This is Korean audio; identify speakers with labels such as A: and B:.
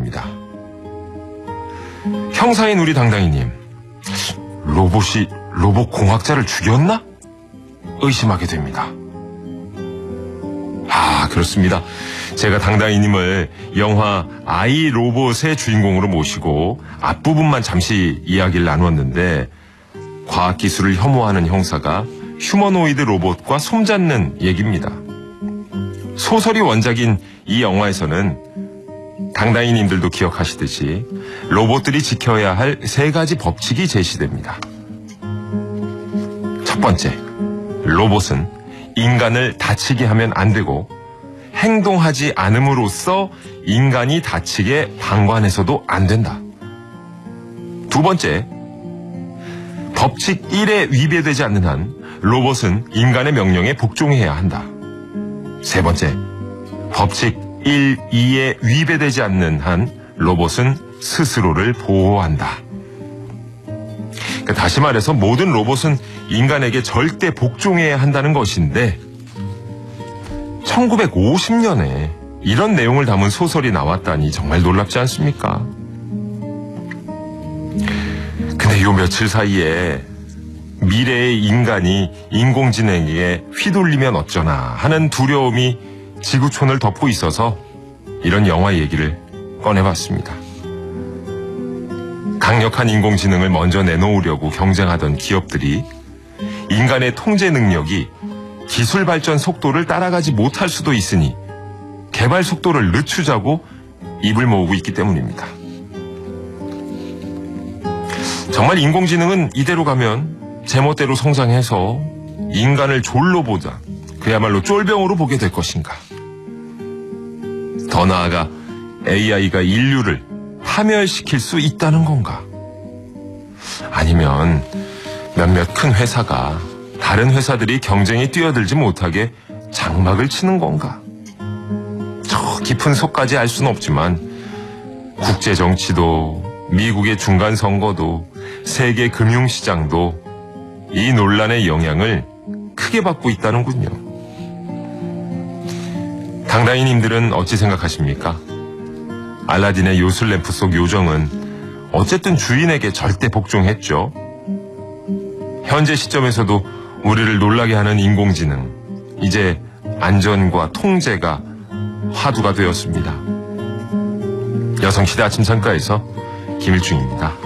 A: 겁니다. 형사인 우리 당당이님, 로봇이 로봇 공학자를 죽였나? 의심하게 됩니다. 그렇습니다. 제가 당당이님을 영화 아이 로봇의 주인공으로 모시고 앞부분만 잠시 이야기를 나누었는데, 과학기술을 혐오하는 형사가 휴머노이드 로봇과 손잡는 얘기입니다. 소설이 원작인 이 영화에서는 당당이님들도 기억하시듯이 로봇들이 지켜야 할 3가지 법칙이 제시됩니다. 첫 번째, 로봇은 인간을 다치게 하면 안 되고 행동하지 않음으로써 인간이 다치게 방관해서도 안 된다. 두 번째, 법칙 1에 위배되지 않는 한 로봇은 인간의 명령에 복종해야 한다. 세 번째, 법칙 1, 2에 위배되지 않는 한 로봇은 스스로를 보호한다. 그러니까 다시 말해서 모든 로봇은 인간에게 절대 복종해야 한다는 것인데, 1950년에 이런 내용을 담은 소설이 나왔다니 정말 놀랍지 않습니까? 근데 요 며칠 사이에 미래의 인간이 인공지능에게 휘둘리면 어쩌나 하는 두려움이 지구촌을 덮고 있어서 이런 영화 얘기를 꺼내봤습니다. 강력한 인공지능을 먼저 내놓으려고 경쟁하던 기업들이 인간의 통제 능력이 기술 발전 속도를 따라가지 못할 수도 있으니 개발 속도를 늦추자고 입을 모으고 있기 때문입니다. 정말 인공지능은 이대로 가면 제멋대로 성장해서 인간을 졸로 보자, 그야말로 쫄병으로 보게 될 것인가? 더 나아가 AI가 인류를 파멸시킬 수 있다는 건가? 아니면 몇몇 큰 회사가 다른 회사들이 경쟁에 뛰어들지 못하게 장막을 치는 건가? 저 깊은 속까지 알 수는 없지만 국제 정치도, 미국의 중간 선거도, 세계 금융시장도 이 논란의 영향을 크게 받고 있다는군요. 당당이님들은 어찌 생각하십니까? 알라딘의 요술램프 속 요정은 어쨌든 주인에게 절대 복종했죠. 현재 시점에서도 우리를 놀라게 하는 인공지능, 이제 안전과 통제가 화두가 되었습니다. 여성시대 아침 창가에서 김일중입니다.